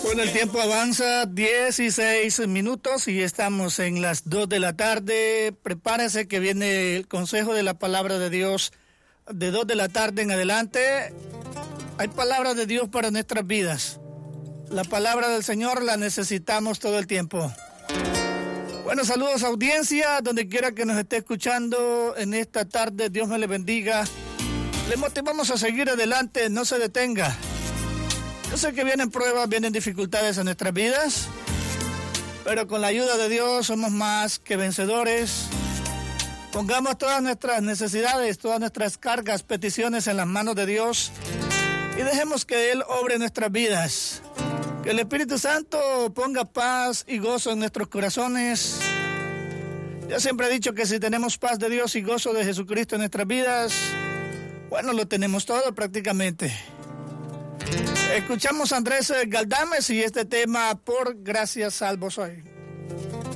Bueno, el tiempo avanza, 16 minutos y estamos en las 2 de la tarde. Prepárese que viene el consejo de la palabra de Dios de 2 de la tarde en adelante. Hay palabra de Dios para nuestras vidas. La palabra del Señor la necesitamos todo el tiempo. Bueno, saludos audiencia, donde quiera que nos esté escuchando en esta tarde. Dios me le bendiga. Le motivamos a seguir adelante, no se detenga. Yo sé que vienen pruebas, vienen dificultades en nuestras vidas, pero con la ayuda de Dios somos más que vencedores. Pongamos todas nuestras necesidades, todas nuestras cargas, peticiones en las manos de Dios y dejemos que Él obre en nuestras vidas. Que el Espíritu Santo ponga paz y gozo en nuestros corazones. Yo siempre he dicho que si tenemos paz de Dios y gozo de Jesucristo en nuestras vidas, bueno, lo tenemos todo prácticamente. Escuchamos a Andrés Galdames y este tema, Por gracia salvo soy.